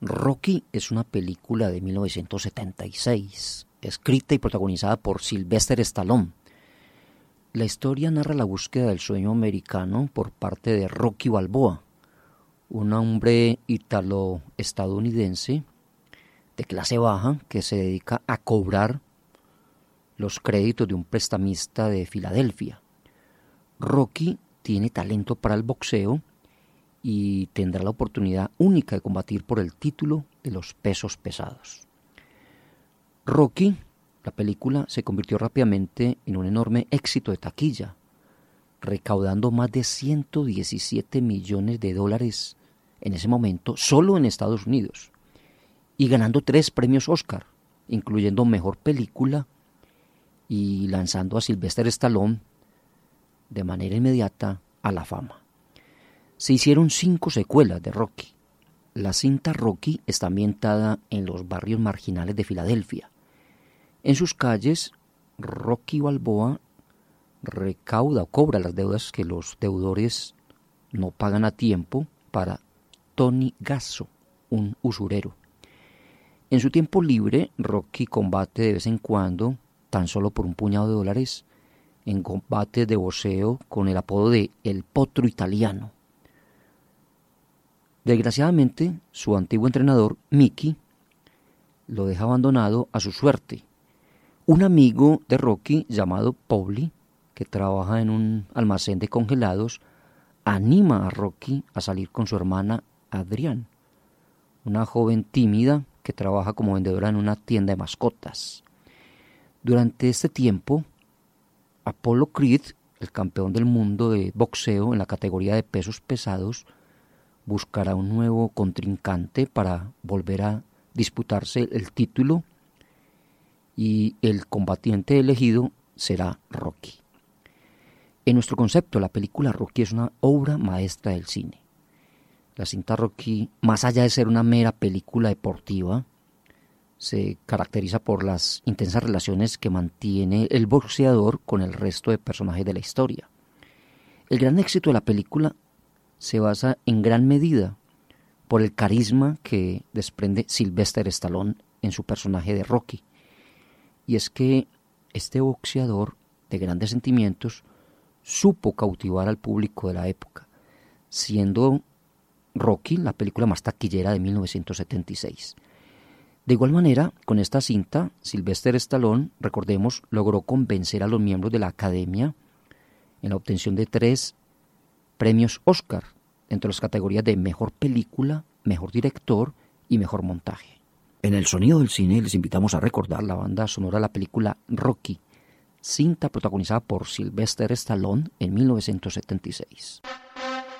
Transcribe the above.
Rocky es una película de 1976, escrita y protagonizada por Sylvester Stallone. La historia narra la búsqueda del sueño americano por parte de Rocky Balboa, un hombre ítalo-estadounidense de clase baja que se dedica a cobrar los créditos de un prestamista de Filadelfia. Rocky tiene talento para el boxeo y tendrá la oportunidad única de combatir por el título de los pesos pesados. Rocky, la película, se convirtió rápidamente en un enorme éxito de taquilla, recaudando más de 117 millones de dólares en ese momento solo en Estados Unidos y ganando 3 premios Oscar, incluyendo Mejor Película, y lanzando a Sylvester Stallone de manera inmediata a la fama. Se hicieron 5 secuelas de Rocky. La cinta Rocky está ambientada en los barrios marginales de Filadelfia. En sus calles, Rocky Balboa recauda o cobra las deudas que los deudores no pagan a tiempo para Tony Gasso, un usurero. En su tiempo libre, Rocky combate de vez en cuando, tan solo por un puñado de dólares, en combates de boxeo con el apodo de El Potro Italiano. Desgraciadamente, su antiguo entrenador, Mickey, lo deja abandonado a su suerte. Un amigo de Rocky, llamado Paulie, que trabaja en un almacén de congelados, anima a Rocky a salir con su hermana Adrienne, una joven tímida que trabaja como vendedora en una tienda de mascotas. Durante este tiempo, Apollo Creed, el campeón del mundo de boxeo en la categoría de pesos pesados, buscará un nuevo contrincante para volver a disputarse el título y el combatiente elegido será Rocky. En nuestro concepto, la película Rocky es una obra maestra del cine. La cinta Rocky, más allá de ser una mera película deportiva, se caracteriza por las intensas relaciones que mantiene el boxeador con el resto de personajes de la historia. El gran éxito de la película se basa en gran medida por el carisma que desprende Sylvester Stallone en su personaje de Rocky. Y es que este boxeador de grandes sentimientos supo cautivar al público de la época, siendo Rocky la película más taquillera de 1976. De igual manera, con esta cinta, Sylvester Stallone, recordemos, logró convencer a los miembros de la Academia en la obtención de 3 premios Oscar, entre las categorías de Mejor Película, Mejor Director y Mejor Montaje. En el sonido del cine les invitamos a recordar la banda sonora de la película Rocky, cinta protagonizada por Sylvester Stallone en 1976.